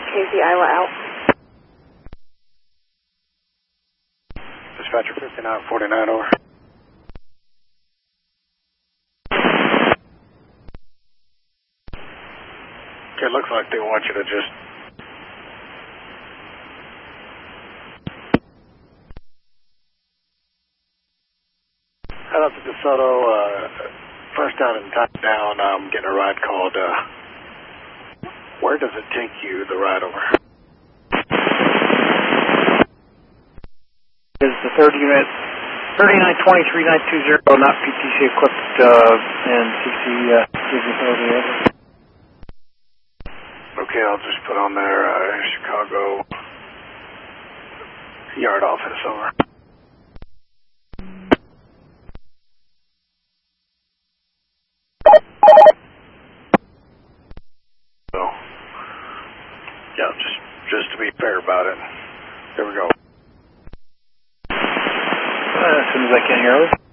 Casey, Iowa out. Dispatcher 5949, over. Okay, it looks like they want you to just... head up to DeSoto, first down and top down, I'm getting a ride called, where does it take you, the ride over? Is the third unit 3923920, not PTC equipped, and CC visibility over. Okay, I'll just put on there, Chicago yard office, over. So, yeah, just to be fair about it. There we go. As soon as I can hear it.